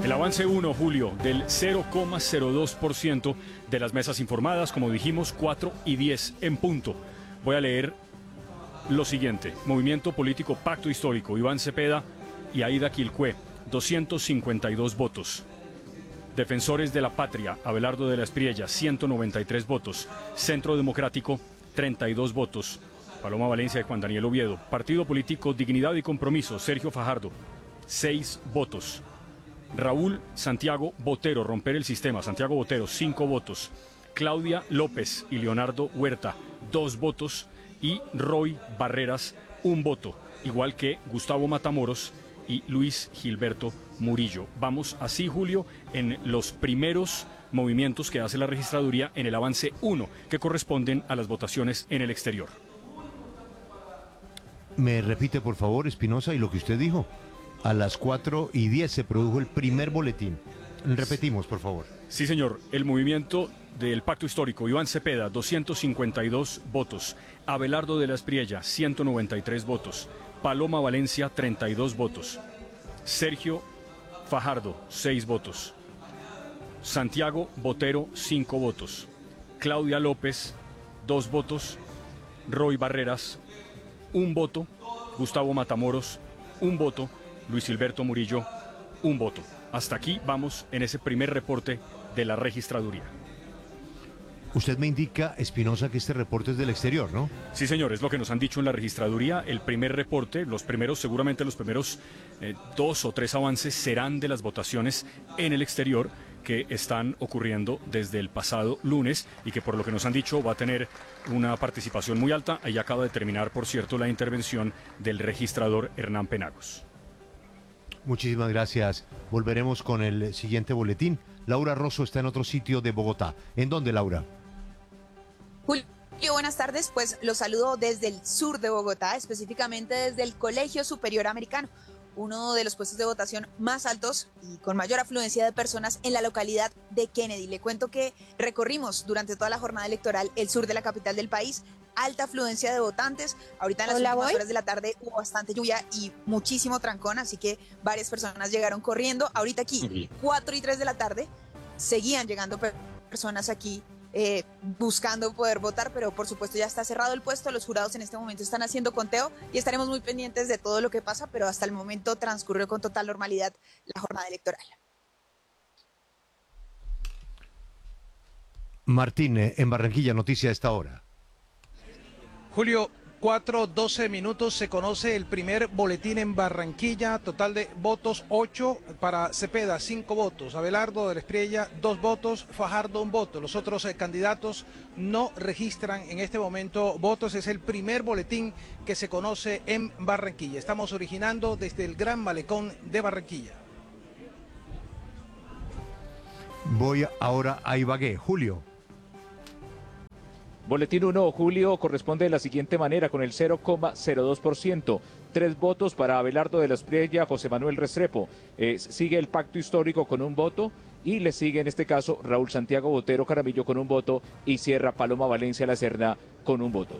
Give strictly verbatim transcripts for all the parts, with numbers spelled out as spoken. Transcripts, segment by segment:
El avance uno, Julio, del cero coma cero dos por ciento de las mesas informadas, como dijimos, cuatro y diez en punto. Voy a leer lo siguiente. Movimiento Político Pacto Histórico, Iván Cepeda y Aida Quilcué, doscientos cincuenta y dos votos. Defensores de la Patria, Abelardo de la Espriella, ciento noventa y tres votos. Centro Democrático, treinta y dos votos. Paloma Valencia y Juan Daniel Oviedo. Partido Político Dignidad y Compromiso, Sergio Fajardo, seis votos. Raúl Santiago Botero, Romper el Sistema, Santiago Botero, cinco votos. Claudia López y Leonardo Huerta, dos votos. Y Roy Barreras, un voto. Igual que Gustavo Matamoros y Luis Gilberto Murillo. Vamos así, Julio, en los primeros movimientos que hace la registraduría en el avance uno, que corresponden a las votaciones en el exterior. Me repite, por favor, Espinosa, y lo que usted dijo. A las cuatro y diez se produjo el primer boletín. Repetimos, por favor. Sí, señor. El movimiento del Pacto Histórico, Iván Cepeda, doscientos cincuenta y dos votos. Abelardo de la Espriella, ciento noventa y tres votos. Paloma Valencia, treinta y dos votos. Sergio Fajardo, seis votos. Santiago Botero, cinco votos. Claudia López, dos votos. Roy Barreras, un voto. Gustavo Matamoros, un voto. Luis Gilberto Murillo, un voto. Hasta aquí vamos en ese primer reporte de la registraduría. Usted me indica, Espinosa, que este reporte es del exterior, ¿no? Sí, señor, es lo que nos han dicho en la registraduría. El primer reporte, los primeros, seguramente los primeros eh, dos o tres avances serán de las votaciones en el exterior que están ocurriendo desde el pasado lunes y que, por lo que nos han dicho, va a tener una participación muy alta. Ahí acaba de terminar, por cierto, la intervención del registrador Hernán Penagos. Muchísimas gracias. Volveremos con el siguiente boletín. Laura Rosso está en otro sitio de Bogotá. ¿En dónde, Laura? Julio, buenas tardes. Pues los saludo desde el sur de Bogotá, específicamente desde el Colegio Superior Americano, uno de los puestos de votación más altos y con mayor afluencia de personas en la localidad de Kennedy. Le cuento que recorrimos durante toda la jornada electoral el sur de la capital del país, alta afluencia de votantes. Ahorita en las Hola, últimas voy. horas de la tarde hubo bastante lluvia y muchísimo trancón, así que varias personas llegaron corriendo. Ahorita aquí, cuatro y tres de la tarde, seguían llegando per- personas aquí Eh, buscando poder votar, pero por supuesto ya está cerrado el puesto. Los jurados en este momento están haciendo conteo y estaremos muy pendientes de todo lo que pasa, pero hasta el momento transcurrió con total normalidad la jornada electoral. Martín, eh, en Barranquilla, noticia a esta hora. Julio, cuatro doce minutos, se conoce el primer boletín en Barranquilla, total de votos ocho para Cepeda, cinco votos, Abelardo de la Espriella, dos votos, Fajardo, un voto. Los otros eh, candidatos no registran en este momento votos. Es el primer boletín que se conoce en Barranquilla. Estamos originando desde el Gran Malecón de Barranquilla. Voy ahora a Ibagué. Julio. Boletín uno, Julio, corresponde de la siguiente manera, con el cero coma cero dos por ciento. Tres votos para Abelardo de la Espriella, José Manuel Restrepo. Eh, sigue el Pacto Histórico con un voto y le sigue en este caso Raúl Santiago Botero Caramillo con un voto y cierra Paloma Valencia La Serna con un voto.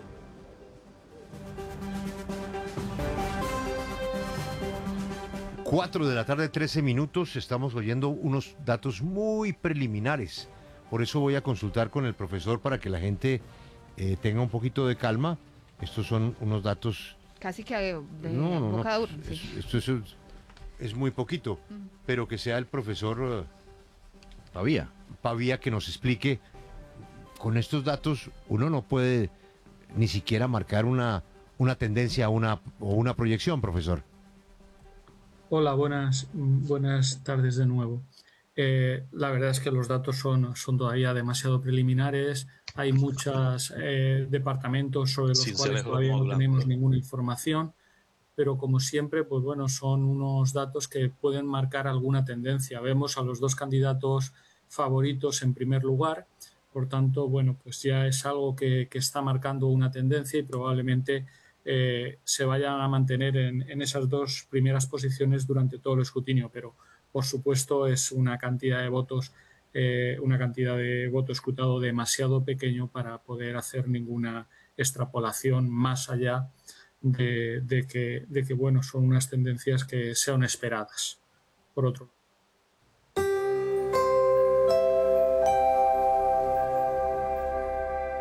Cuatro de la tarde, trece minutos. Estamos oyendo unos datos muy preliminares. Por eso voy a consultar con el profesor para que la gente eh, tenga un poquito de calma. Estos son unos datos... Casi que de no, no, boca no, dura. es, Sí. esto es, es muy poquito, Mm. pero que sea el profesor eh, Pavía. Pavía que nos explique. Con estos datos uno no puede ni siquiera marcar una, una tendencia una, o una proyección, profesor. Hola, buenas, buenas tardes de nuevo. Eh, la verdad es que los datos son, son todavía demasiado preliminares. Hay muchos eh, departamentos sobre los Sin cuales ser todavía no modulante. tenemos ninguna información, pero como siempre, pues bueno, son unos datos que pueden marcar alguna tendencia. Vemos a los dos candidatos favoritos en primer lugar, por tanto, bueno, pues ya es algo que, que está marcando una tendencia y probablemente eh, se vayan a mantener en, en esas dos primeras posiciones durante todo el escrutinio, pero por supuesto es una cantidad de votos, eh, una cantidad de voto escrutado demasiado pequeño para poder hacer ninguna extrapolación más allá de, de que, de que bueno, son unas tendencias que sean esperadas. Por otro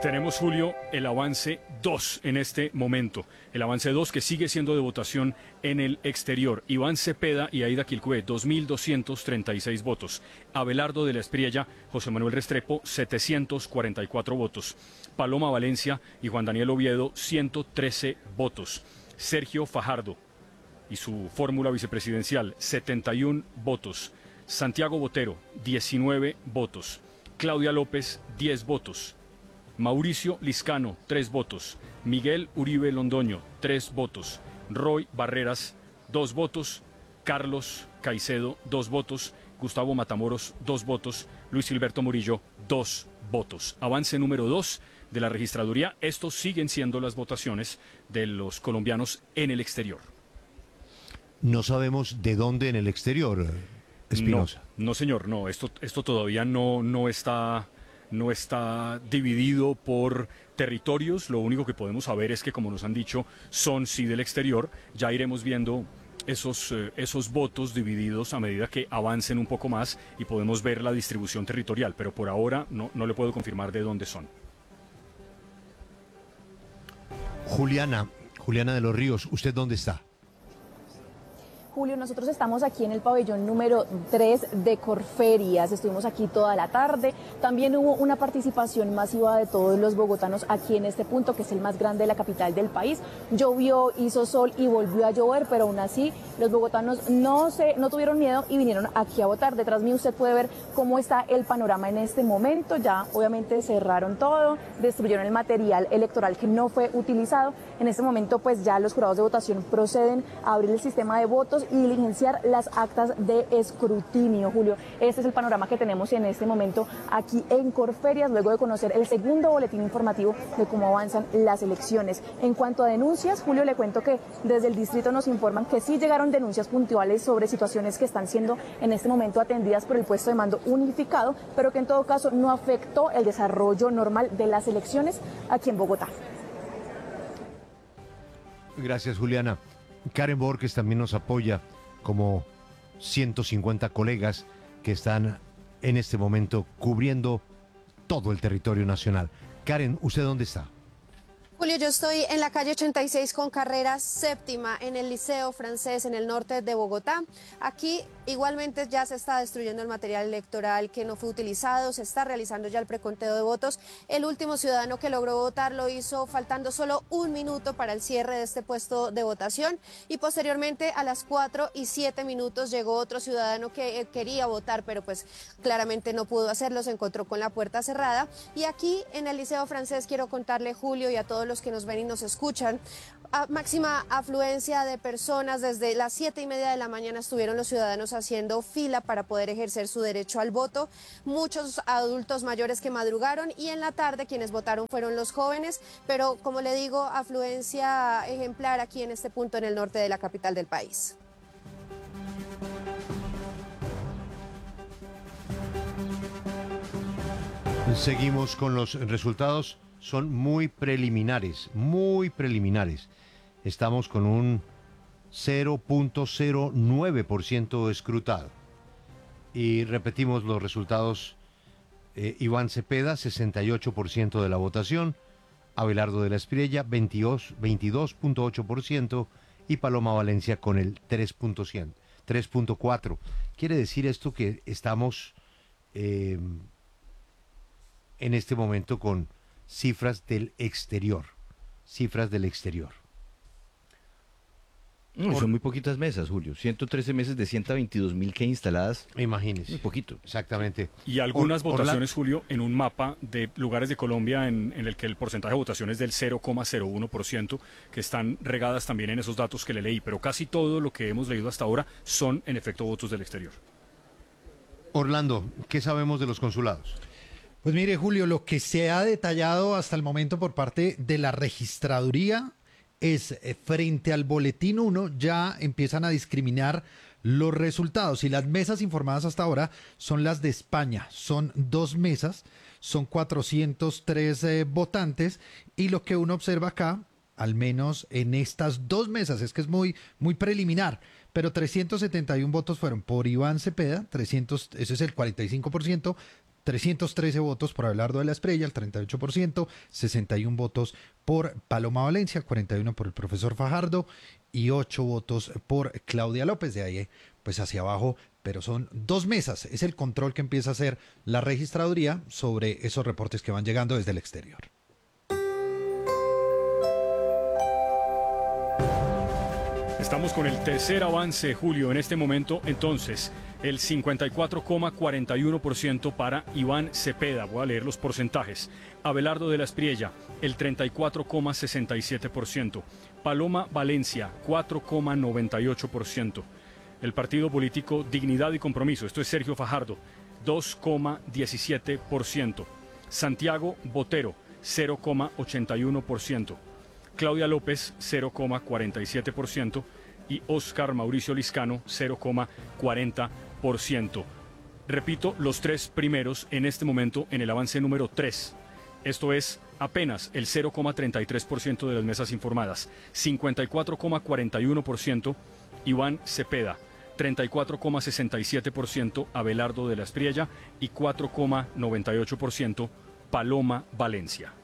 Tenemos, Julio, el avance dos en este momento. El avance dos que sigue siendo de votación en el exterior. Iván Cepeda y Aida Quilcué, dos mil doscientos treinta y seis votos. Abelardo de la Espriella, José Manuel Restrepo, setecientos cuarenta y cuatro votos. Paloma Valencia y Juan Daniel Oviedo, ciento trece votos. Sergio Fajardo y su fórmula vicepresidencial, setenta y uno votos. Santiago Botero, diecinueve votos. Claudia López, diez votos. Mauricio Liscano, tres votos. Miguel Uribe Londoño, tres votos. Roy Barreras, dos votos. Carlos Caicedo, dos votos. Gustavo Matamoros, dos votos. Luis Gilberto Murillo, dos votos. Avance número dos de la registraduría. Estos siguen siendo las votaciones de los colombianos en el exterior. No sabemos de dónde en el exterior, Espinosa. No, no, señor, no. Esto, esto todavía no, no está... no está dividido por territorios. Lo único que podemos saber es que, como nos han dicho, son sí del exterior. Ya iremos viendo esos, eh, esos votos divididos a medida que avancen un poco más y podemos ver la distribución territorial, pero por ahora no, no le puedo confirmar de dónde son. Juliana, Juliana de los Ríos, ¿usted dónde está? Julio, nosotros estamos aquí en el pabellón número tres de Corferias, estuvimos aquí toda la tarde, también hubo una participación masiva de todos los bogotanos aquí en este punto, que es el más grande de la capital del país. Llovió, hizo sol y volvió a llover, pero aún así los bogotanos no, se, no tuvieron miedo y vinieron aquí a votar. Detrás mío usted puede ver cómo está el panorama en este momento. Ya obviamente cerraron todo, destruyeron el material electoral que no fue utilizado. En este momento pues ya los jurados de votación proceden a abrir el sistema de votos y diligenciar las actas de escrutinio. Julio, este es el panorama que tenemos en este momento aquí en Corferias, luego de conocer el segundo boletín informativo de cómo avanzan las elecciones. En cuanto a denuncias, Julio, le cuento que desde el distrito nos informan que sí llegaron denuncias puntuales sobre situaciones que están siendo en este momento atendidas por el puesto de mando unificado, pero que en todo caso no afectó el desarrollo normal de las elecciones aquí en Bogotá. Gracias, Juliana. Karen Borges también nos apoya, como ciento cincuenta colegas que están en este momento cubriendo todo el territorio nacional. Karen, ¿usted dónde está? Julio, yo estoy en la calle ochenta y seis con carrera séptima en el Liceo Francés en el norte de Bogotá. Aquí igualmente ya se está destruyendo el material electoral que no fue utilizado, se está realizando ya el preconteo de votos. El último ciudadano que logró votar lo hizo faltando solo un minuto para el cierre de este puesto de votación y posteriormente a las cuatro y siete minutos llegó otro ciudadano que quería votar, pero pues claramente no pudo hacerlo, se encontró con la puerta cerrada. Y aquí en el Liceo Francés quiero contarle, Julio, y a todos los que nos ven y nos escuchan, a máxima afluencia de personas. Desde las siete y media de la mañana estuvieron los ciudadanos haciendo fila para poder ejercer su derecho al voto. Muchos adultos mayores que madrugaron y en la tarde quienes votaron fueron los jóvenes, pero como le digo, afluencia ejemplar aquí en este punto en el norte de la capital del país. Seguimos con los resultados. Son muy preliminares, muy preliminares. Estamos con un cero punto cero nueve por ciento escrutado. Y repetimos los resultados. Eh, Iván Cepeda, sesenta y ocho por ciento de la votación. Abelardo de la Espriella, veintidós punto ocho por ciento. Y Paloma Valencia con el tres punto cuatro por ciento. Quiere decir esto que estamos eh, en este momento con cifras del exterior, cifras del exterior. No, Por... son muy poquitas mesas, Julio. ciento trece mesas de ciento veintidós mil que instaladas. Imagínese. Muy poquito. Exactamente. Y algunas Or, votaciones, Orla... Julio, en un mapa de lugares de Colombia en, en el que el porcentaje de votación es del cero coma cero uno por ciento, que están regadas también en esos datos que le leí, pero casi todo lo que hemos leído hasta ahora son, en efecto, votos del exterior. Orlando, ¿qué sabemos de los consulados? Pues mire, Julio, lo que se ha detallado hasta el momento por parte de la registraduría es eh, frente al boletín uno ya empiezan a discriminar los resultados y las mesas informadas hasta ahora son las de España. Son dos mesas, son cuatrocientos tres eh, votantes y lo que uno observa acá, al menos en estas dos mesas, es que es muy, muy preliminar, pero trescientos setenta y uno votos fueron por Iván Cepeda, trescientos, ese es el cuarenta y cinco por ciento, trescientos trece votos por Abelardo de la Espriella, el treinta y ocho por ciento, sesenta y uno votos por Paloma Valencia, cuarenta y uno por el profesor Fajardo y ocho votos por Claudia López. De ahí pues hacia abajo, pero son dos mesas. Es el control que empieza a hacer la registraduría sobre esos reportes que van llegando desde el exterior. Estamos con el tercer avance, Julio, en este momento. Entonces, el cincuenta y cuatro coma cuarenta y uno por ciento para Iván Cepeda. Voy a leer los porcentajes. Abelardo de la Espriella, el treinta y cuatro coma sesenta y siete por ciento. Paloma Valencia, cuatro coma noventa y ocho por ciento. El partido político Dignidad y Compromiso, esto es Sergio Fajardo, dos coma diecisiete por ciento. Santiago Botero, cero coma ochenta y uno por ciento. Claudia López, cero coma cuarenta y siete por ciento. Y Óscar Mauricio Liscano, cero coma cuarenta por ciento. Repito, los tres primeros en este momento en el avance número tres. Esto es apenas el cero coma treinta y tres por ciento de las mesas informadas. cincuenta y cuatro coma cuarenta y uno por ciento Iván Cepeda, treinta y cuatro coma sesenta y siete por ciento Abelardo de la Espriella y cuatro coma noventa y ocho por ciento Paloma Valencia.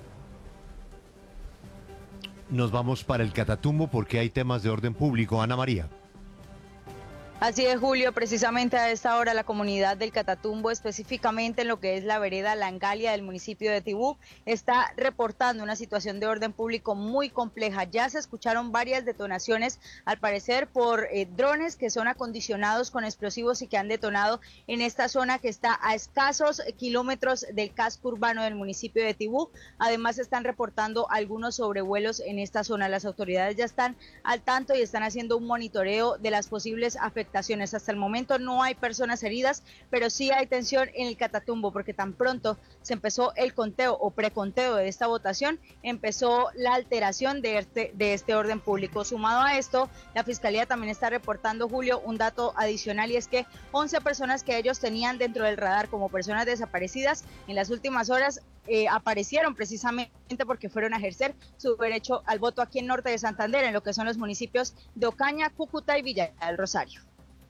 Nos vamos para el Catatumbo porque hay temas de orden público. Ana María. Así es, Julio, precisamente a esta hora la comunidad del Catatumbo, específicamente en lo que es la vereda Langalia del municipio de Tibú, está reportando una situación de orden público muy compleja. Ya se escucharon varias detonaciones, al parecer por eh, drones que son acondicionados con explosivos y que han detonado en esta zona que está a escasos kilómetros del casco urbano del municipio de Tibú. Además están reportando algunos sobrevuelos en esta zona. Las autoridades ya están al tanto y están haciendo un monitoreo de las posibles afectaciones. Hasta el momento no hay personas heridas, pero sí hay tensión en el Catatumbo, porque tan pronto se empezó el conteo o preconteo de esta votación, empezó la alteración de este, de este orden público. Sumado a esto, la Fiscalía también está reportando, Julio, un dato adicional, y es que once personas que ellos tenían dentro del radar como personas desaparecidas, en las últimas horas eh, aparecieron precisamente porque fueron a ejercer su derecho al voto aquí en Norte de Santander, en lo que son los municipios de Ocaña, Cúcuta y Villa del Rosario.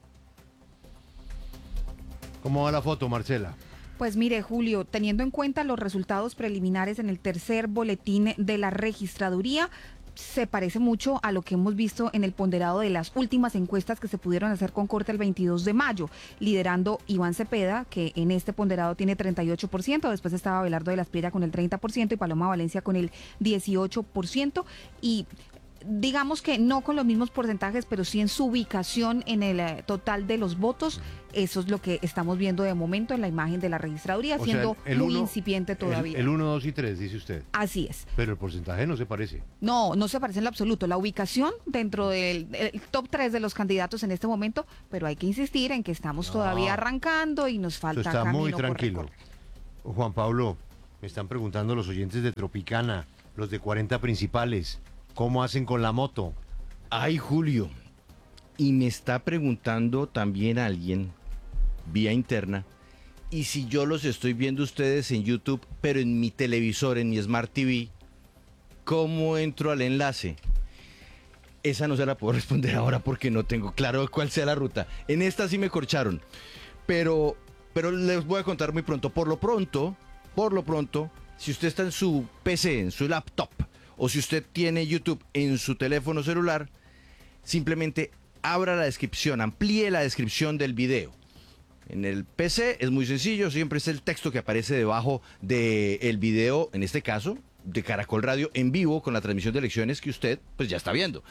¿Cómo va la foto, Marcela? Pues mire, Julio, teniendo en cuenta los resultados preliminares en el tercer boletín de la registraduría, se parece mucho a lo que hemos visto en el ponderado de las últimas encuestas que se pudieron hacer con corte el veintidós de mayo, liderando Iván Cepeda, que en este ponderado tiene treinta y ocho por ciento, después estaba Abelardo de la Espriella con el treinta por ciento y Paloma Valencia con el dieciocho por ciento, y digamos que no con los mismos porcentajes, pero sí en su ubicación en el eh, total de los votos. Eso es lo que estamos viendo de momento en la imagen de la registraduría, O siendo sea, el muy uno, incipiente todavía. El uno, dos y tres, dice usted. Así es. Pero el porcentaje no se parece. No, no se parece en lo absoluto. La ubicación dentro del el top tres de los candidatos en este momento, pero hay que insistir en que estamos No. todavía arrancando y nos falta Eso está camino muy por tranquilo. recorrer. Juan Pablo, me están preguntando los oyentes de Tropicana, los de cuarenta principales, ¿cómo hacen con la moto? Ay, Julio. Y me está preguntando también alguien, vía interna, y si yo los estoy viendo ustedes en YouTube, pero en mi televisor, en mi Smart T V, ¿cómo entro al enlace? Esa no se la puedo responder ahora porque no tengo claro cuál sea la ruta. En esta sí me corcharon, pero, pero les voy a contar muy pronto. Por lo pronto, por lo pronto, si usted está en su P C, en su laptop, o si usted tiene YouTube en su teléfono celular, simplemente abra la descripción, amplíe la descripción del video. En el P C es muy sencillo, siempre es el texto que aparece debajo del video, en este caso, de Caracol Radio en vivo con la transmisión de elecciones que usted pues ya está viendo.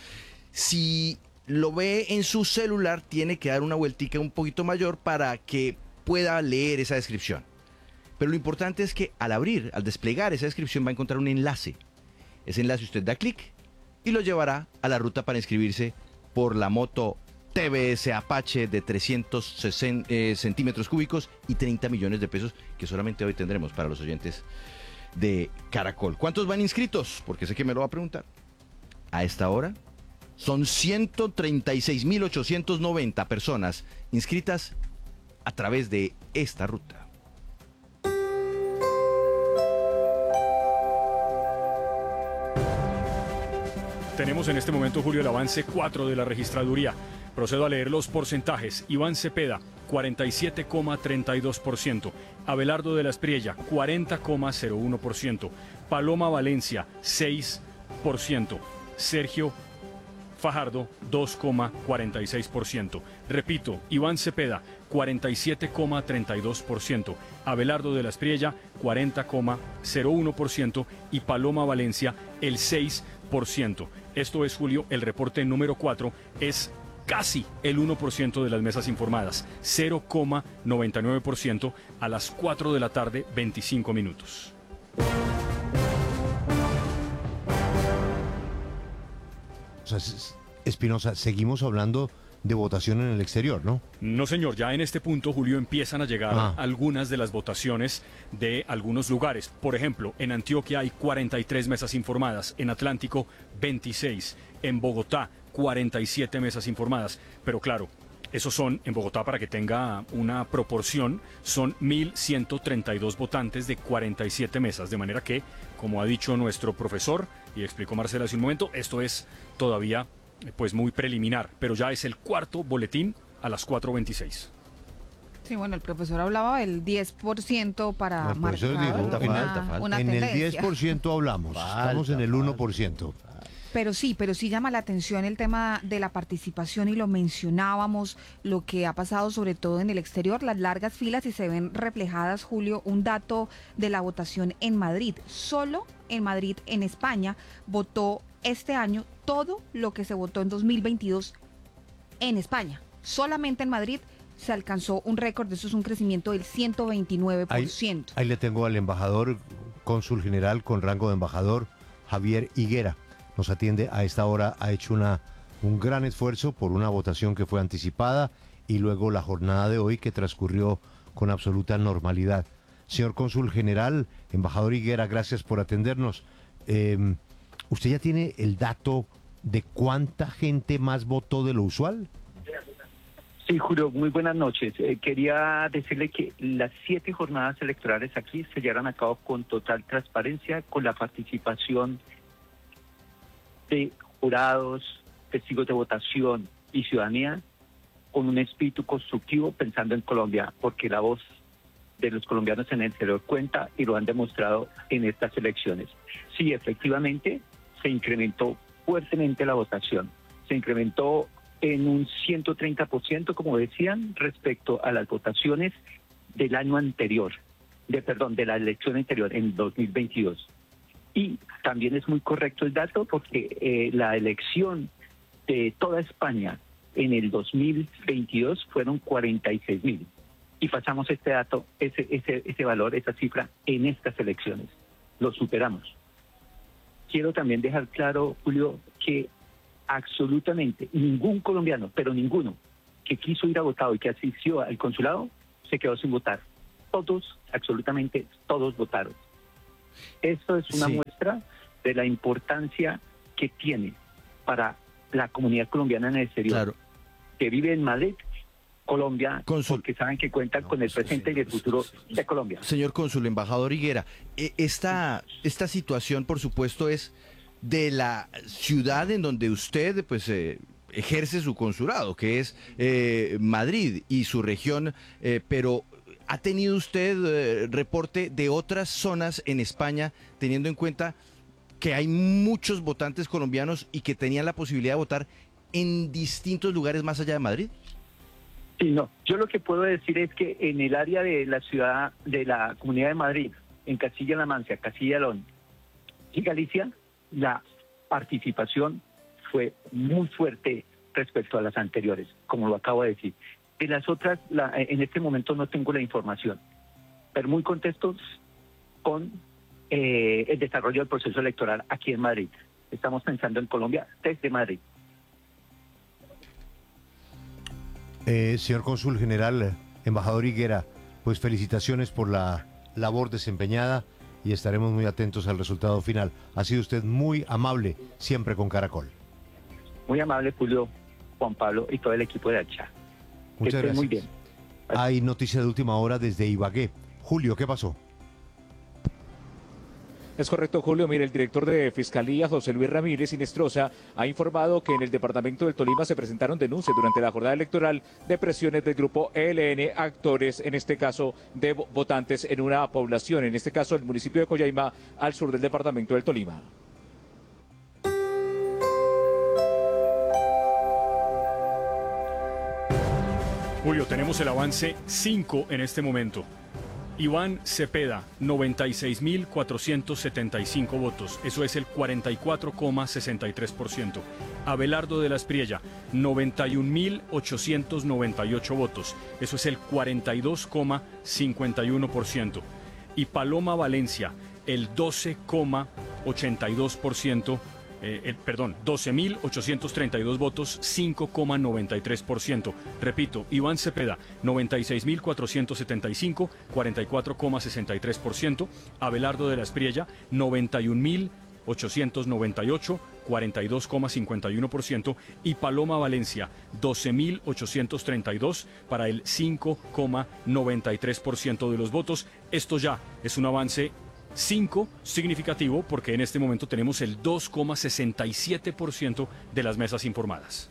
Si lo ve en su celular, tiene que dar una vueltica un poquito mayor para que pueda leer esa descripción. Pero lo importante es que al abrir, al desplegar esa descripción, va a encontrar un enlace. Ese enlace usted da clic y lo llevará a la ruta para inscribirse por la moto T V S Apache de trescientos sesenta eh, centímetros cúbicos y treinta millones de pesos que solamente hoy tendremos para los oyentes de Caracol. ¿Cuántos van inscritos? Porque sé que me lo va a preguntar. A esta hora son ciento treinta y seis mil ochocientos noventa personas inscritas a través de esta ruta. Tenemos en este momento, Julio, el avance cuatro de la registraduría. Procedo a leer los porcentajes. Iván Cepeda, cuarenta y siete coma treinta y dos por ciento. Abelardo de la Espriella, cuarenta coma cero uno por ciento. Paloma Valencia, seis por ciento. Sergio Fajardo, dos coma cuarenta y seis por ciento. Repito, Iván Cepeda, cuarenta y siete coma treinta y dos por ciento. Abelardo de la Espriella, cuarenta coma cero uno por ciento. Y Paloma Valencia, el seis por ciento. Esto es, Julio, el reporte número cuatro. Es casi el uno por ciento de las mesas informadas. cero coma noventa y nueve por ciento a las cuatro de la tarde, veinticinco minutos. O sea, Espinosa, seguimos hablando de votación en el exterior, ¿no? No, señor, ya en este punto, Julio, empiezan a llegar ah. algunas de las votaciones de algunos lugares. Por ejemplo, en Antioquia hay cuarenta y tres mesas informadas, en Atlántico veintiséis, en Bogotá cuarenta y siete mesas informadas. Pero claro, esos son, en Bogotá, para que tenga una proporción, son mil ciento treinta y dos votantes de cuarenta y siete mesas. De manera que, como ha dicho nuestro profesor, y explicó Marcela hace un momento, esto es todavía pues muy preliminar, pero ya es el cuarto boletín a las cuatro veintiséis. Sí, bueno, el profesor hablaba del diez por ciento para no, marcar digo, una, falta, falta. una En tendencia. el diez por ciento hablamos, falta, estamos en el uno por ciento. Pero sí, pero sí llama la atención el tema de la participación y lo mencionábamos, lo que ha pasado sobre todo en el exterior, las largas filas, y se ven reflejadas, Julio, un dato de la votación en Madrid. Solo en Madrid, en España, votó este año todo lo que se votó en dos mil veintidós en España. Solamente en Madrid se alcanzó un récord, eso es un crecimiento del ciento veintinueve por ciento. Ahí, ahí le tengo al embajador, cónsul general con rango de embajador, Javier Higuera. Nos atiende a esta hora, ha hecho una, un gran esfuerzo por una votación que fue anticipada y luego la jornada de hoy que transcurrió con absoluta normalidad. Señor cónsul general, embajador Higuera, gracias por atendernos. Eh, ¿Usted ya tiene el dato de cuánta gente más votó de lo usual? Sí, Julio, muy buenas noches. Eh, quería decirle que las siete jornadas electorales aquí se llevaron a cabo con total transparencia, con la participación de jurados, testigos de votación y ciudadanía, con un espíritu constructivo pensando en Colombia, porque la voz de los colombianos en el exterior cuenta y lo han demostrado en estas elecciones. Sí, efectivamente, se incrementó fuertemente la votación, se incrementó en un ciento treinta por ciento, como decían, respecto a las votaciones del año anterior, de perdón, de la elección anterior, en dos mil veintidós. Y también es muy correcto el dato porque eh, la elección de toda España en el dos mil veintidós fueron cuarenta y seis mil. Y pasamos este dato, ese, ese, ese valor, esa cifra en estas elecciones. Lo superamos. Quiero también dejar claro, Julio, que absolutamente ningún colombiano, pero ninguno, que quiso ir a votar y que asistió al consulado, se quedó sin votar. Todos, absolutamente todos votaron. Esto es una sí. muestra de la importancia que tiene para la comunidad colombiana en el exterior, claro. que vive en Madrid, Colombia, cónsul, porque saben que cuentan no, con el presente sí, y el futuro de Colombia. Señor cónsul, embajador Higuera, esta, esta situación, por supuesto, es de la ciudad en donde usted pues eh, ejerce su consulado, que es eh, Madrid y su región, eh, pero ¿ha tenido usted eh, reporte de otras zonas en España, teniendo en cuenta que hay muchos votantes colombianos y que tenían la posibilidad de votar en distintos lugares más allá de Madrid? Sí, no. Yo lo que puedo decir es que en el área de la ciudad, de la Comunidad de Madrid, en Castilla-La Mancha, Castilla-León y Galicia, la participación fue muy fuerte respecto a las anteriores, como lo acabo de decir. De las otras, la, en este momento no tengo la información, pero muy contentos con eh, el desarrollo del proceso electoral aquí en Madrid. Estamos pensando en Colombia desde Madrid. Eh, señor cónsul general, embajador Higuera, pues felicitaciones por la labor desempeñada y estaremos muy atentos al resultado final. Ha sido usted muy amable, siempre con Caracol. Muy amable, Julio, Juan Pablo y todo el equipo de Hacha. Muchas gracias. Muy bien. Hay noticia de última hora desde Ibagué. Julio, ¿qué pasó? Es correcto, Julio. Mire, el director de Fiscalía, José Luis Ramírez Inestrosa, ha informado que en el departamento del Tolima se presentaron denuncias durante la jornada electoral de presiones del grupo E L N, actores, en este caso, de votantes en una población, en este caso el municipio de Coyaima, al sur del departamento del Tolima. Julio, tenemos el avance cinco en este momento. Iván Cepeda, noventa y seis mil cuatrocientos setenta y cinco votos, eso es el cuarenta y cuatro coma sesenta y tres por ciento. Abelardo de la Espriella, noventa y un mil ochocientos noventa y ocho votos, eso es el cuarenta y dos coma cincuenta y uno por ciento. Y Paloma Valencia, el doce coma ochenta y dos por ciento. Eh, el, perdón, doce mil ochocientos treinta y dos votos, cinco coma noventa y tres por ciento. Repito, Iván Cepeda, noventa y seis mil cuatrocientos setenta y cinco, cuarenta y cuatro coma sesenta y tres por ciento. Abelardo de la Espriella, noventa y un mil ochocientos noventa y ocho, cuarenta y dos coma cincuenta y uno por ciento. Y Paloma Valencia, doce mil ochocientos treinta y dos para el cinco coma noventa y tres por ciento de los votos. Esto ya es un avance cinco significativo porque en este momento tenemos el dos coma sesenta y siete por ciento de las mesas informadas.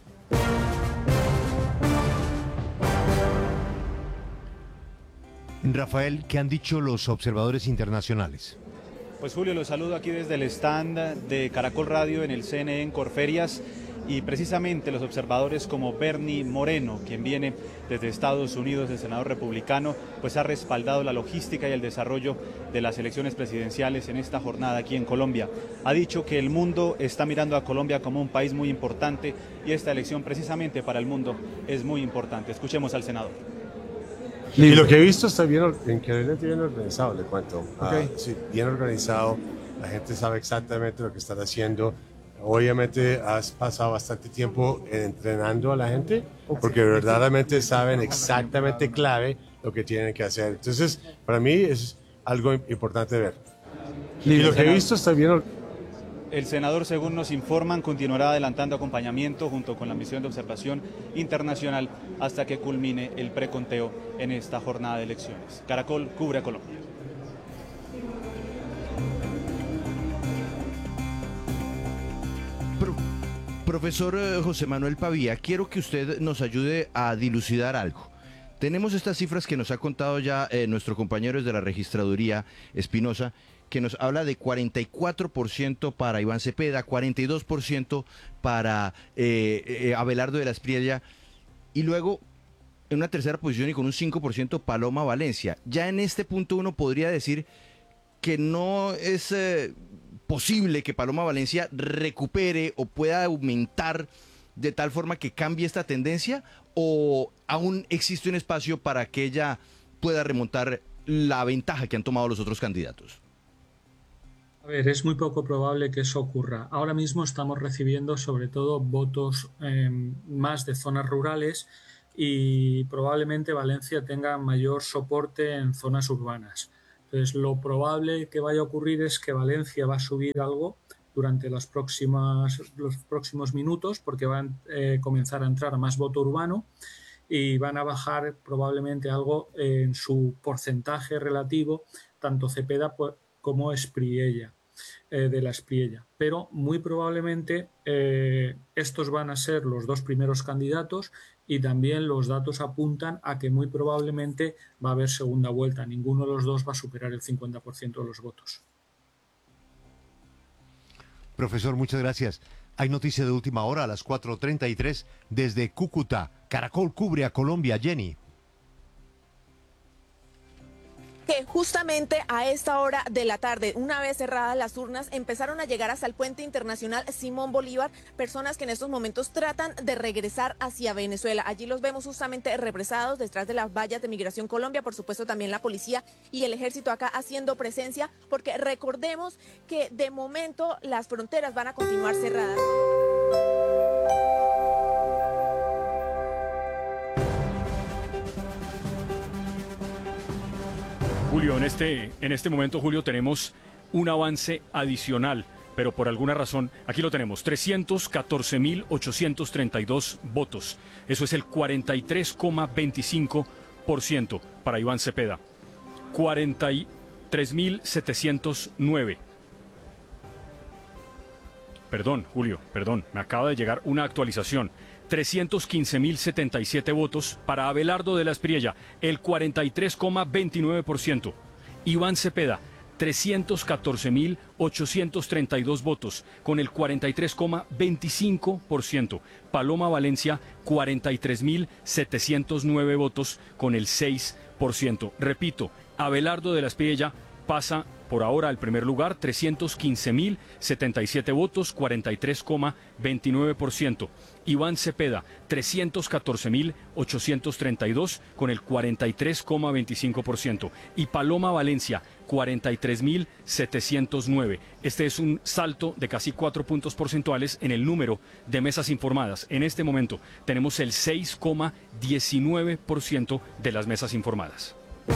Rafael, ¿qué han dicho los observadores internacionales? Pues Julio, los saludo aquí desde el stand de Caracol Radio en el C N E en Corferias. Y precisamente los observadores como Bernie Moreno, quien viene desde Estados Unidos, el senador republicano, pues ha respaldado la logística y el desarrollo de las elecciones presidenciales en esta jornada aquí en Colombia. Ha dicho que el mundo está mirando a Colombia como un país muy importante y esta elección precisamente para el mundo es muy importante. Escuchemos al senador. Y lo que he visto está bien, increíblemente bien organizado, le cuento. Okay. Ah, sí, bien organizado, la gente sabe exactamente lo que están haciendo. Obviamente has pasado bastante tiempo entrenando a la gente porque verdaderamente saben exactamente clave lo que tienen que hacer. Entonces, para mí es algo importante de ver. Y lo que he visto está bien. El senador, según nos informan, continuará adelantando acompañamiento junto con la misión de observación internacional hasta que culmine el preconteo en esta jornada de elecciones. Caracol cubre a Colombia. Pro, profesor José Manuel Pavía, quiero que usted nos ayude a dilucidar algo. Tenemos estas cifras que nos ha contado ya eh, nuestro compañero de la registraduría, Espinosa, que nos habla de cuarenta y cuatro por ciento para Iván Cepeda, cuarenta y dos por ciento para eh, eh, Abelardo de la Espriella, y luego en una tercera posición y con un cinco por ciento Paloma Valencia. Ya en este punto uno podría decir que no es eh, posible que Paloma Valencia recupere o pueda aumentar de tal forma que cambie esta tendencia, o aún existe un espacio para que ella pueda remontar la ventaja que han tomado los otros candidatos. A ver, es muy poco probable que eso ocurra. Ahora mismo estamos recibiendo sobre todo votos eh, más de zonas rurales y probablemente Valencia tenga mayor soporte en zonas urbanas. Entonces, lo probable que vaya a ocurrir es que Valencia va a subir algo durante las próximas, los próximos minutos porque va a eh, comenzar a entrar más voto urbano y van a bajar probablemente algo en su porcentaje relativo, tanto Cepeda como Espriella, eh, de la Espriella. Pero muy probablemente eh, estos van a ser los dos primeros candidatos y también los datos apuntan a que muy probablemente va a haber segunda vuelta. Ninguno de los dos va a superar el cincuenta por ciento de los votos. Profesor, muchas gracias. Hay noticia de última hora a las cuatro treinta y tres desde Cúcuta. Caracol cubre a Colombia, Jenny. Que justamente a esta hora de la tarde, una vez cerradas las urnas, empezaron a llegar hasta el puente internacional Simón Bolívar personas que en estos momentos tratan de regresar hacia Venezuela. Allí los vemos justamente represados detrás de las vallas de Migración Colombia, por supuesto también la policía y el ejército acá haciendo presencia, porque recordemos que de momento las fronteras van a continuar cerradas. Julio, en este, en este momento, Julio, tenemos un avance adicional, pero por alguna razón, aquí lo tenemos, trescientos catorce mil ochocientos treinta y dos votos. Eso es el cuarenta y tres coma veinticinco por ciento para Iván Cepeda. cuarenta y tres mil setecientos nueve perdón, Julio, perdón, me acaba de llegar una actualización. trescientos quince mil setenta y siete votos para Abelardo de la Espriella, el cuarenta y tres coma veintinueve por ciento. Iván Cepeda, trescientos catorce mil ochocientos treinta y dos votos, con el cuarenta y tres coma veinticinco por ciento. Paloma Valencia, cuarenta y tres mil setecientos nueve votos, con el seis por ciento. Repito, Abelardo de la Espriella pasa por ahora al primer lugar, trescientos quince mil setenta y siete votos, cuarenta y tres coma veintinueve por ciento. Iván Cepeda, trescientos catorce mil ochocientos treinta y dos, con el cuarenta y tres coma veinticinco por ciento. Y Paloma Valencia, cuarenta y tres mil setecientos nueve. Este es un salto de casi cuatro puntos porcentuales en el número de mesas informadas. En este momento tenemos el seis coma diecinueve por ciento de las mesas informadas.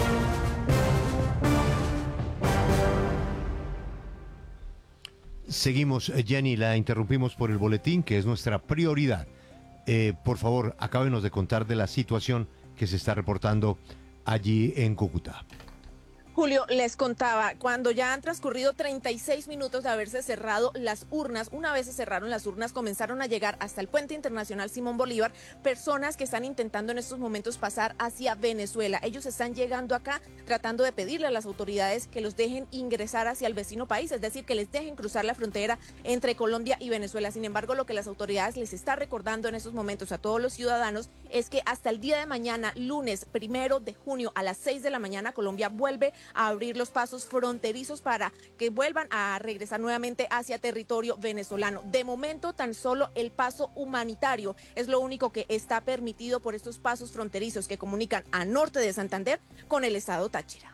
Seguimos, Jenny, la interrumpimos por el boletín, que es nuestra prioridad. Eh, por favor, acábenos de contar de la situación que se está reportando allí en Cúcuta. Julio, les contaba, cuando ya han transcurrido treinta y seis minutos de haberse cerrado las urnas, una vez se cerraron las urnas, comenzaron a llegar hasta el Puente Internacional Simón Bolívar personas que están intentando en estos momentos pasar hacia Venezuela. Ellos están llegando acá tratando de pedirle a las autoridades que los dejen ingresar hacia el vecino país, es decir, que les dejen cruzar la frontera entre Colombia y Venezuela. Sin embargo, lo que las autoridades les está recordando en estos momentos a todos los ciudadanos es que hasta el día de mañana, lunes primero de junio a las seis de la mañana, Colombia vuelve a abrir los pasos fronterizos para que vuelvan a regresar nuevamente hacia territorio venezolano. De momento, tan solo el paso humanitario es lo único que está permitido por estos pasos fronterizos que comunican a norte de Santander con el estado Táchira.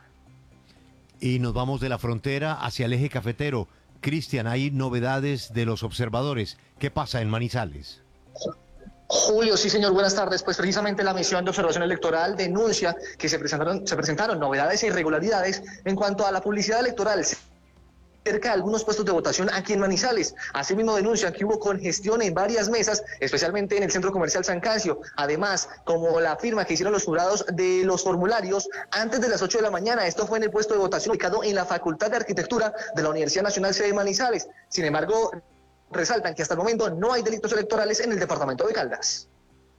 Y nos vamos de la frontera hacia el eje cafetero. Cristian, hay novedades de los observadores. ¿Qué pasa en Manizales? Julio, sí señor, buenas tardes. Pues precisamente la misión de observación electoral denuncia que se presentaron, se presentaron novedades e irregularidades en cuanto a la publicidad electoral cerca de algunos puestos de votación aquí en Manizales. Asimismo denuncian que hubo congestión en varias mesas, especialmente en el centro comercial San Cancio. Además, como la firma que hicieron los jurados de los formularios antes de las ocho de la mañana, esto fue en el puesto de votación ubicado en la Facultad de Arquitectura de la Universidad Nacional Sede de Manizales. Sin embargo, resaltan que hasta el momento no hay delitos electorales en el departamento de Caldas.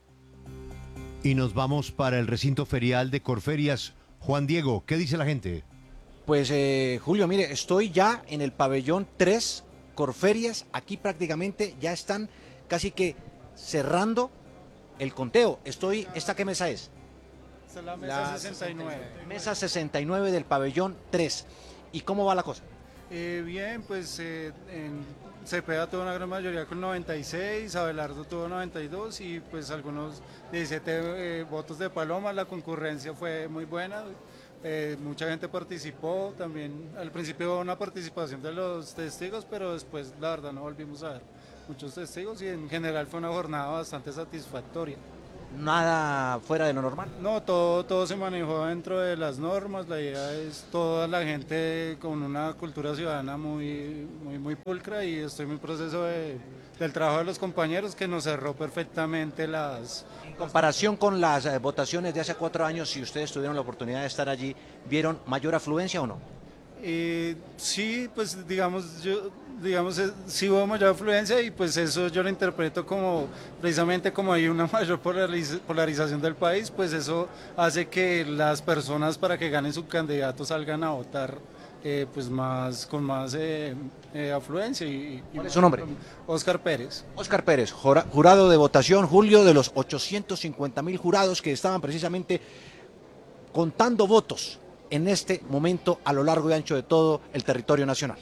Y nos vamos para el recinto ferial de Corferias. Juan Diego, ¿qué dice la gente? Pues eh, Julio, mire, estoy ya en el pabellón tres, Corferias. Aquí prácticamente ya están casi que cerrando el conteo. Estoy, ¿esta qué mesa es? Esta es la mesa La sesenta y nueve. Mesa sesenta y nueve del pabellón tres. ¿Y cómo va la cosa? Eh, bien, pues eh, en Cepeda tuvo una gran mayoría con noventa y seis, Abelardo tuvo noventa y dos y pues algunos diecisiete eh, votos de Paloma. La concurrencia fue muy buena, eh, mucha gente participó, también al principio hubo una participación de los testigos, pero después la verdad no volvimos a ver muchos testigos y en general fue una jornada bastante satisfactoria. ¿Nada fuera de lo normal? No, todo, todo se manejó dentro de las normas. La idea es toda la gente con una cultura ciudadana muy, muy, muy pulcra y estoy en el proceso de, del trabajo de los compañeros que nos cerró perfectamente las... En comparación con las eh, votaciones de hace cuatro años, si ustedes tuvieron la oportunidad de estar allí, ¿vieron mayor afluencia o no? Eh, sí, pues digamos, yo... digamos, sí hubo mayor afluencia y pues eso yo lo interpreto como, precisamente como hay una mayor polariz polarización del país, pues eso hace que las personas para que ganen su candidato salgan a votar eh, pues más, con más eh, eh, afluencia. Y, ¿Cuál es su nombre? Óscar Pérez. Óscar Pérez, jurado de votación, Julio, de los ochocientos cincuenta mil jurados que estaban precisamente contando votos en este momento a lo largo y ancho de todo el territorio nacional.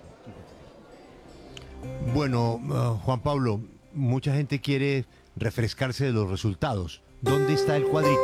Bueno, uh, Juan Pablo, mucha gente quiere refrescarse de los resultados. ¿Dónde está el cuadrito?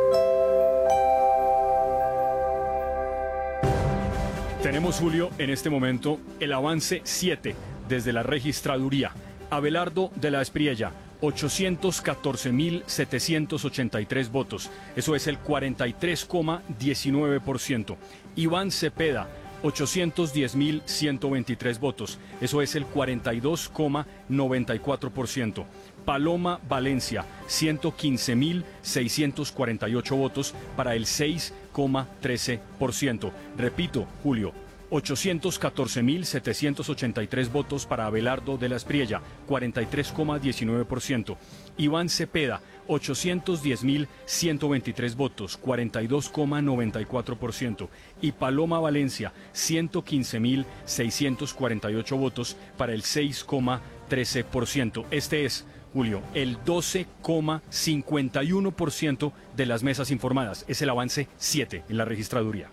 Tenemos, Julio, en este momento el avance siete desde la registraduría. Abelardo de la Espriella, ochocientos catorce mil setecientos ochenta y tres votos. Eso es el cuarenta y tres coma diecinueve por ciento. Iván Cepeda, ochocientos diez mil ciento veintitrés votos, eso es el cuarenta y dos coma noventa y cuatro por ciento. Paloma Valencia, ciento quince mil seiscientos cuarenta y ocho votos para el seis coma trece por ciento. Repito, Julio, ochocientos catorce mil setecientos ochenta y tres votos para Abelardo de la Espriella, cuarenta y tres coma diecinueve por ciento. Iván Cepeda, ochocientos diez mil ciento veintitrés votos, cuarenta y dos coma noventa y cuatro por ciento. Y Paloma Valencia, ciento quince mil seiscientos cuarenta y ocho votos para el seis coma trece por ciento. Este es, Julio, el doce coma cincuenta y uno por ciento de las mesas informadas. Es el avance siete en la registraduría.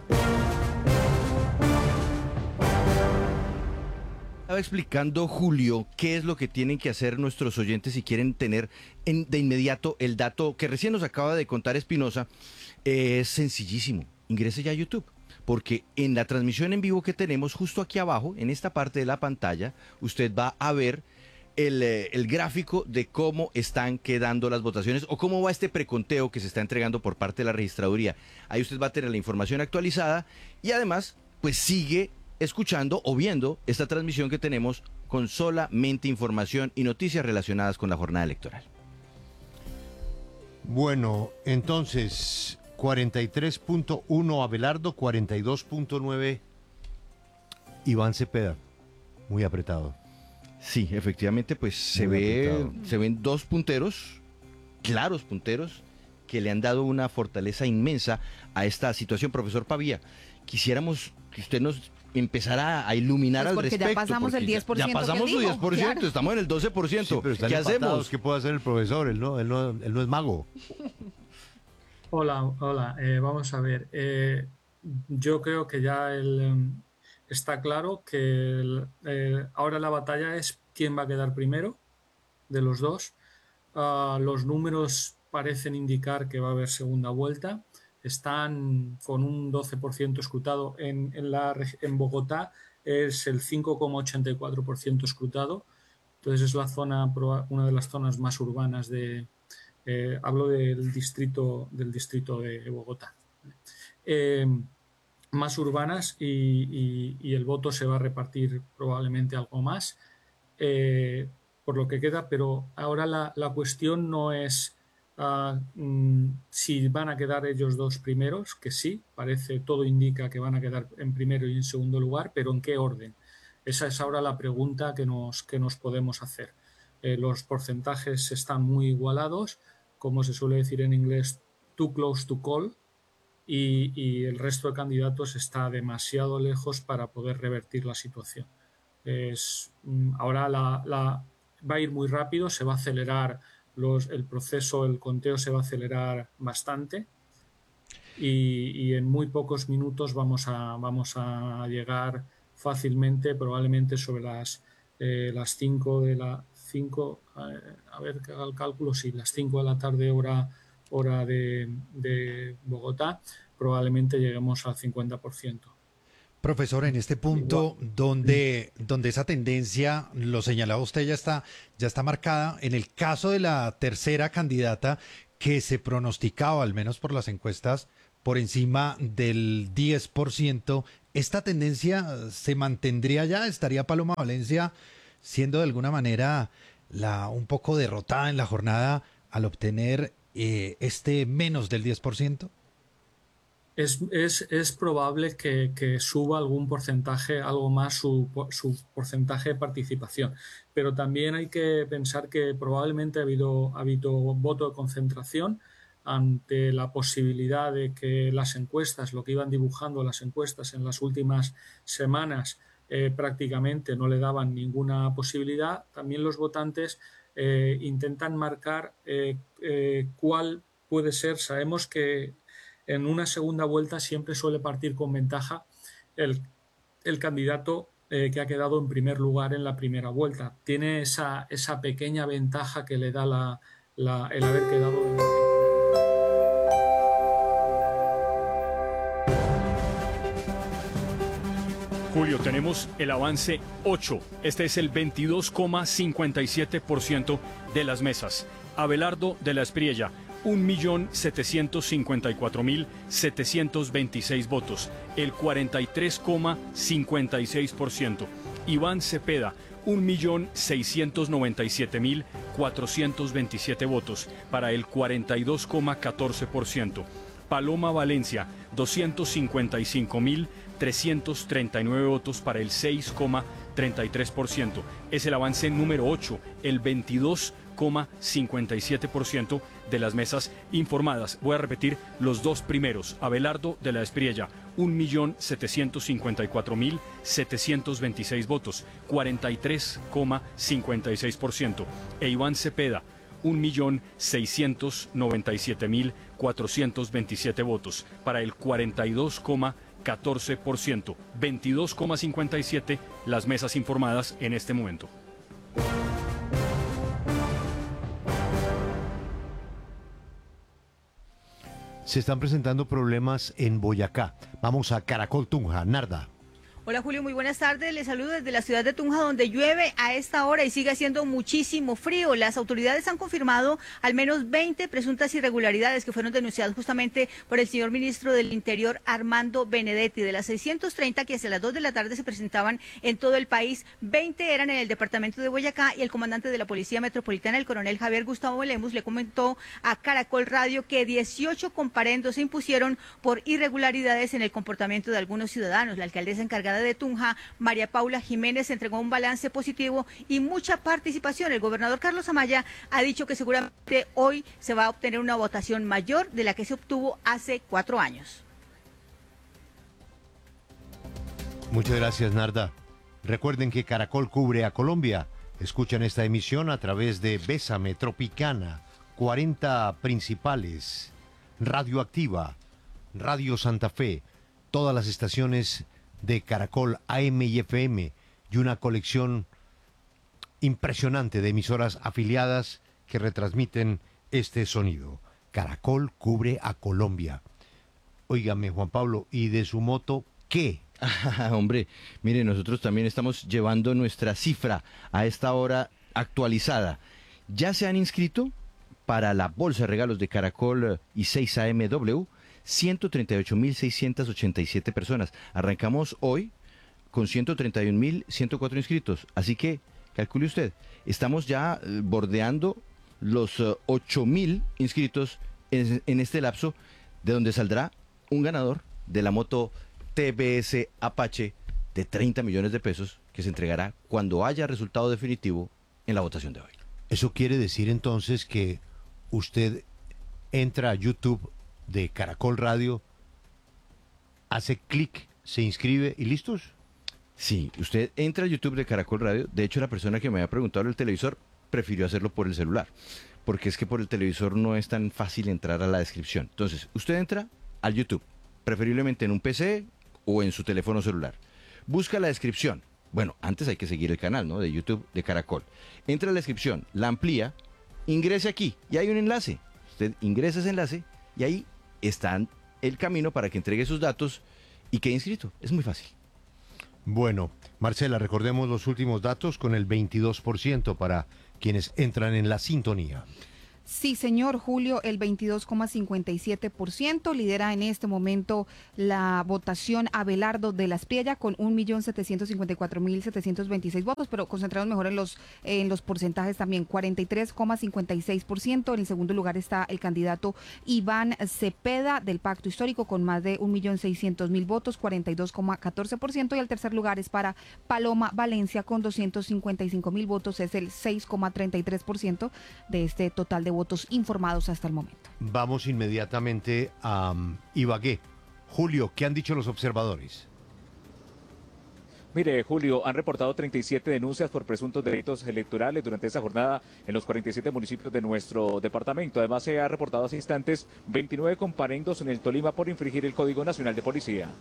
Estaba explicando Julio qué es lo que tienen que hacer nuestros oyentes si quieren tener en, de inmediato el dato que recién nos acaba de contar Espinosa. Eh, es sencillísimo, ingrese ya a YouTube, porque en la transmisión en vivo que tenemos justo aquí abajo, en esta parte de la pantalla, usted va a ver el, eh, el gráfico de cómo están quedando las votaciones o cómo va este preconteo que se está entregando por parte de la registraduría. Ahí usted va a tener la información actualizada y además, pues sigue escuchando o viendo esta transmisión que tenemos con solamente información y noticias relacionadas con la jornada electoral. Bueno, entonces, cuarenta y tres punto uno Abelardo, cuarenta y dos punto nueve Iván Cepeda. Muy apretado. Sí, efectivamente, pues se ve, se ven dos punteros, claros punteros, que le han dado una fortaleza inmensa a esta situación. Profesor Pavía, quisiéramos que usted nos empezará a iluminar pues al porque respecto. Ya pasamos el diez por ciento. Ya pasamos su diez por ciento, claro. Estamos en el doce por ciento. Sí, pero están ¿Qué empatados. hacemos? ¿Qué puede hacer el profesor? Él no, él no, él no es mago. Hola, hola. Eh, vamos a ver. Eh, yo creo que ya el, eh, está claro que el, eh, ahora la batalla es quién va a quedar primero de los dos. Uh, los números parecen indicar que va a haber segunda vuelta. Están con un doce por ciento escrutado. En, en, la, en Bogotá es el cinco coma ochenta y cuatro por ciento escrutado. Entonces es la zona, una de las zonas más urbanas de... Eh, hablo del distrito, del distrito de Bogotá. Eh, más urbanas y, y, y el voto se va a repartir probablemente algo más eh, por lo que queda, pero ahora la, la cuestión no es... Uh, mm, si van a quedar ellos dos primeros, que sí, parece, todo indica que van a quedar en primero y en segundo lugar, pero ¿en qué orden? Esa es ahora la pregunta que nos, que nos podemos hacer. Eh, los porcentajes están muy igualados, como se suele decir en inglés, too close to call, y, y el resto de candidatos está demasiado lejos para poder revertir la situación. Es, mm, ahora la, la, va a ir muy rápido, se va a acelerar Los, el proceso, el conteo se va a acelerar bastante y, y en muy pocos minutos vamos a, vamos a llegar fácilmente, probablemente sobre las eh, las cinco de la cinco, eh, a ver que haga el cálculo, sí, las cinco de la tarde hora, hora de, de Bogotá, probablemente lleguemos al cincuenta por ciento. Profesor, en este punto donde, donde esa tendencia, lo señalaba usted, ya está, ya está marcada, en el caso de la tercera candidata que se pronosticaba, al menos por las encuestas, por encima del diez por ciento, ¿esta tendencia se mantendría ya? ¿Estaría Paloma Valencia siendo de alguna manera la, un poco derrotada en la jornada al obtener eh, este menos del diez por ciento? Es, es, es probable que, que suba algún porcentaje, algo más su, su porcentaje de participación, pero también hay que pensar que probablemente ha habido, ha habido voto de concentración ante la posibilidad de que las encuestas, lo que iban dibujando las encuestas en las últimas semanas, eh, prácticamente no le daban ninguna posibilidad. También los votantes eh, intentan marcar eh, eh, cuál puede ser. Sabemos que en una segunda vuelta siempre suele partir con ventaja el, el candidato eh, que ha quedado en primer lugar en la primera vuelta. Tiene esa, esa pequeña ventaja que le da la, la, el haber quedado en la... Julio, tenemos el avance ocho. Este es el veintidós coma cincuenta y siete por ciento de las mesas. Abelardo de la Espriella, un millón setecientos cincuenta y cuatro mil setecientos veintiséis votos, el cuarenta y tres coma cincuenta y seis por ciento. Iván Cepeda, un millón seiscientos noventa y siete mil cuatrocientos veintisiete votos, para el cuarenta y dos coma catorce por ciento. Paloma Valencia, doscientos cincuenta y cinco mil trescientos treinta y nueve votos para el seis coma treinta y tres por ciento. Es el avance número ocho, el veintidós coma cincuenta y siete por ciento de las mesas informadas. Voy a repetir los dos primeros. Abelardo de la Espriella, un millón setecientos cincuenta y cuatro mil setecientos veintiséis votos, cuarenta y tres coma cincuenta y seis por ciento. E Iván Cepeda, un millón seiscientos noventa y siete mil cuatrocientos veintisiete votos, para el cuarenta y dos coma catorce por ciento. veintidós coma cincuenta y siete por ciento las mesas informadas en este momento. Se están presentando problemas en Boyacá. Vamos a Caracol Tunja. Narda. Hola Julio, muy buenas tardes. Les saludo desde la ciudad de Tunja, donde llueve a esta hora y sigue haciendo muchísimo frío. Las autoridades han confirmado al menos veinte presuntas irregularidades que fueron denunciadas justamente por el señor ministro del Interior, Armando Benedetti. De las seiscientos treinta que hacia las dos de la tarde se presentaban en todo el país, veinte eran en el departamento de Boyacá, y el comandante de la Policía Metropolitana, el coronel Javier Gustavo Lemus, le comentó a Caracol Radio que dieciocho comparendos se impusieron por irregularidades en el comportamiento de algunos ciudadanos. La alcaldesa encargada de Tunja, María Paula Jiménez, entregó un balance positivo y mucha participación. El gobernador Carlos Amaya ha dicho que seguramente hoy se va a obtener una votación mayor de la que se obtuvo hace cuatro años. Muchas gracias, Narda. Recuerden que Caracol cubre a Colombia. Escuchan esta emisión a través de Bésame, Tropicana, cuarenta principales, Radioactiva, Radio Santa Fe, todas las estaciones de Caracol A M y F M y una colección impresionante de emisoras afiliadas que retransmiten este sonido. Caracol cubre a Colombia. Óigame, Juan Pablo, ¿y de su moto qué? Ah, hombre, mire, nosotros también estamos llevando nuestra cifra a esta hora actualizada. Ya se han inscrito para la bolsa de regalos de Caracol y seis A M W ciento treinta y ocho mil seiscientas ochenta y siete personas. Arrancamos hoy con ciento treinta y un mil ciento cuatro inscritos. Así que, calcule usted, estamos ya bordeando los uh, ocho mil inscritos en, en este lapso, de donde saldrá un ganador de la moto T B S Apache de treinta millones de pesos, que se entregará cuando haya resultado definitivo en la votación de hoy. Eso quiere decir entonces que usted entra a YouTube de Caracol Radio, hace clic, se inscribe y ¿listos? Sí, usted entra a YouTube de Caracol Radio. De hecho, la persona que me había preguntado el televisor prefirió hacerlo por el celular, porque es que por el televisor no es tan fácil entrar a la descripción. Entonces, usted entra al YouTube, preferiblemente en un P C o en su teléfono celular. Busca la descripción. Bueno, antes hay que seguir el canal, ¿no?, de YouTube de Caracol. Entra a la descripción, la amplía, ingrese aquí y hay un enlace. Usted ingresa ese enlace y ahí está el camino para que entregue sus datos y quede inscrito. Es muy fácil. Bueno, Marcela, recordemos los últimos datos con el veintidós por ciento para quienes entran en la sintonía. Sí, señor Julio, el veintidós coma cincuenta y siete por ciento lidera en este momento la votación Abelardo de la Espriella con un millón setecientos cincuenta y cuatro mil setecientos veintiséis votos, pero concentrados mejor en los en los porcentajes también. cuarenta y tres coma cincuenta y seis por ciento. En el segundo lugar está el candidato Iván Cepeda del Pacto Histórico con más de un millón seiscientos mil votos, cuarenta y dos coma catorce por ciento. Y el tercer lugar es para Paloma Valencia con doscientos cincuenta y cinco mil votos, es el seis coma treinta y tres por ciento de este total de votos votos informados hasta el momento. Vamos inmediatamente a um, Ibagué. Julio, ¿qué han dicho los observadores? Mire, Julio, han reportado treinta y siete denuncias por presuntos delitos electorales durante esta jornada en los cuarenta y siete municipios de nuestro departamento. Además, se ha reportado hace instantes veintinueve comparendos en el Tolima por infringir el Código Nacional de Policía.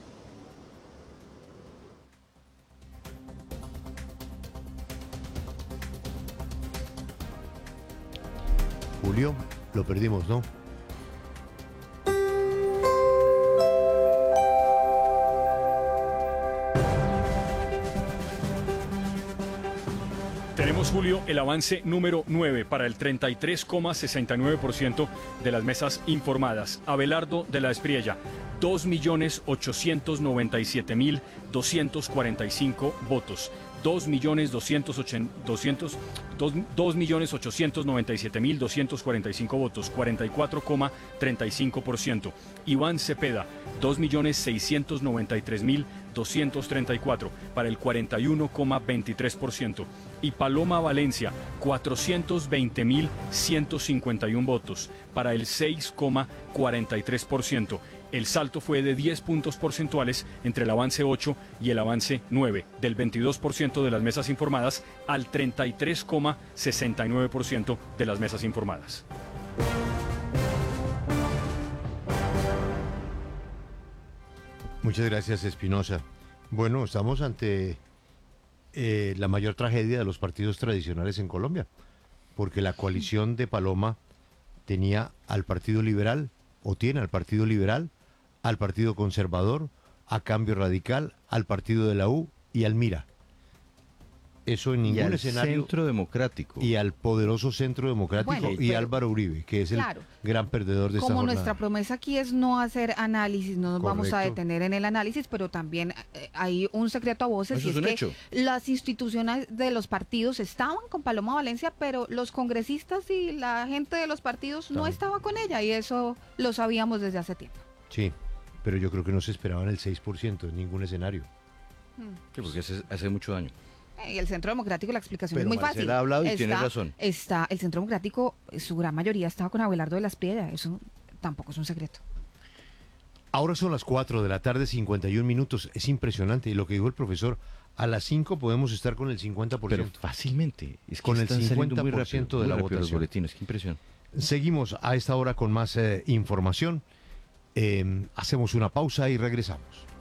Julio, lo perdimos, ¿no? Tenemos, Julio, el avance número nueve para el treinta y tres coma sesenta y nueve por ciento de las mesas informadas. Abelardo de la Espriella, dos millones ochocientos noventa y siete mil doscientos cuarenta y cinco votos, dos millones ochocientos noventa y siete mil doscientos cuarenta y cinco votos, cuarenta y cuatro coma treinta y cinco por ciento. Iván Cepeda, dos millones seiscientos noventa y tres mil doscientos treinta y cuatro, para el cuarenta y uno coma veintitrés por ciento. Y Paloma Valencia, cuatrocientos veinte mil ciento cincuenta y uno votos, para el seis coma cuarenta y tres por ciento. El salto fue de diez puntos porcentuales entre el avance ocho y el avance nueve, del veintidós por ciento de las mesas informadas al treinta y tres coma sesenta y nueve por ciento de las mesas informadas. Muchas gracias, Espinosa. Bueno, estamos ante eh, la mayor tragedia de los partidos tradicionales en Colombia, porque la coalición de Paloma tenía al Partido Liberal, o tiene al Partido Liberal, al Partido Conservador, a Cambio Radical, al Partido de la U y al Mira. Eso en ningún y al escenario. Centro Democrático. Y al poderoso Centro Democrático Bueno, y pero, Álvaro Uribe, que es claro, el gran perdedor de esta como jornada. nuestra promesa aquí es no hacer análisis, no nos Correcto. vamos a detener en el análisis, pero también eh, hay un secreto a voces, Eso y es es un que hecho. las instituciones de los partidos estaban con Paloma Valencia, pero los congresistas y la gente de los partidos no estaba con ella, y eso lo sabíamos desde hace tiempo. Sí, pero yo creo que no se esperaban el seis por ciento en ningún escenario. Sí, porque hace, hace mucho daño. Y el Centro Democrático, la explicación Pero es muy Marcela fácil. ha hablado y tiene razón. Está, el Centro Democrático, su gran mayoría estaba con Abelardo de la Espriella, eso tampoco es un secreto. Ahora son las cuatro de la tarde, cincuenta y un minutos. Es impresionante. Y lo que dijo el profesor, a las cinco podemos estar con el cincuenta por ciento. Pero fácilmente. Es que con el están saliendo cincuenta muy por rápido, ciento de muy la rápido los votación. boletines, qué impresión. Seguimos a esta hora con más eh, información. Eh, hacemos una pausa y regresamos.